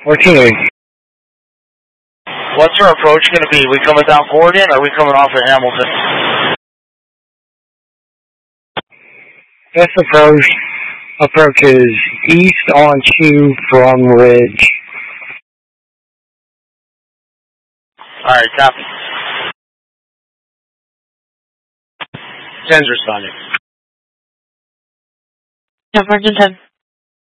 14. What's our approach going to be? We coming down Gordon or are we coming off at Hamilton? This approach is east on 2 from Ridge. Alright, copy. 10's responding. Yeah, Virgin 10.